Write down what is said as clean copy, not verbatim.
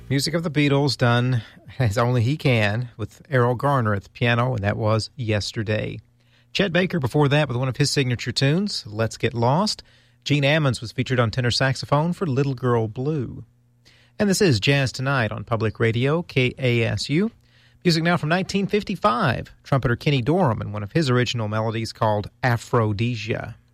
Music of the Beatles done as only he can with Errol Garner at the piano, and that was Yesterday. Chet Baker before that with one of his signature tunes, Let's Get Lost. Gene Ammons was featured on tenor saxophone for Little Girl Blue. And this is Jazz Tonight on Public Radio, KASU. Music now from 1955, trumpeter Kenny Dorham and one of his original melodies called Aphrodisia.